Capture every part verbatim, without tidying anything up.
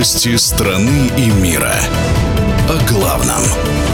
Новости страны и мира. О главном.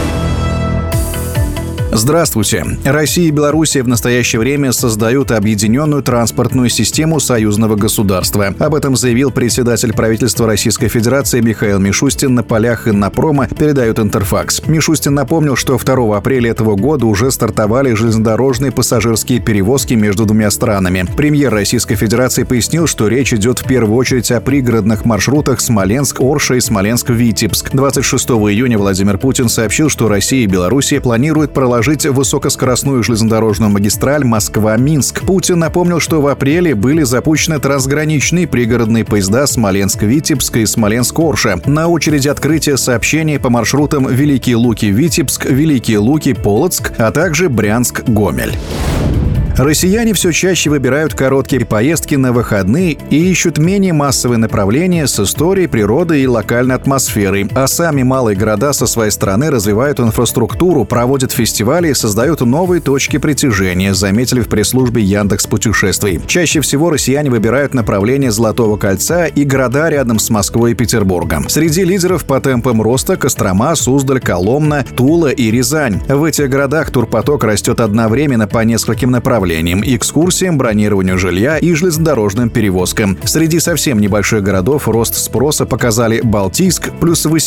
Здравствуйте. Россия и Белоруссия в настоящее время создают объединенную транспортную систему союзного государства. Об этом заявил председатель правительства Российской Федерации Михаил Мишустин на полях Иннопрома, передает Интерфакс. Мишустин напомнил, что второго апреля этого года уже стартовали железнодорожные пассажирские перевозки между двумя странами. Премьер Российской Федерации пояснил, что речь идет в первую очередь о пригородных маршрутах Смоленск-Орша и Смоленск-Витебск. двадцать шестого июня Владимир Путин сообщил, что Россия и Белоруссия планируют проложить высокоскоростную железнодорожную магистраль Москва-Минск. Путин напомнил, что в апреле были запущены трансграничные пригородные поезда Смоленск-Витебск и Смоленск-Орша. На очереди открытие сообщений по маршрутам Великие Луки-Витебск, Великие Луки-Полоцк, а также Брянск-Гомель. Россияне все чаще выбирают короткие поездки на выходные и ищут менее массовые направления с историей, природой и локальной атмосферой. А сами малые города со своей стороны развивают инфраструктуру, проводят фестивали и создают новые точки притяжения, заметили в пресс-службе Яндекс.Путешествий. Чаще всего россияне выбирают направление Золотого кольца и города рядом с Москвой и Петербургом. Среди лидеров по темпам роста Кострома, Суздаль, Коломна, Тула и Рязань. В этих городах турпоток растет одновременно по нескольким направлениям: экскурсиям, бронированию жилья и железнодорожным перевозкам. Среди совсем небольших городов рост спроса показали Балтийск плюс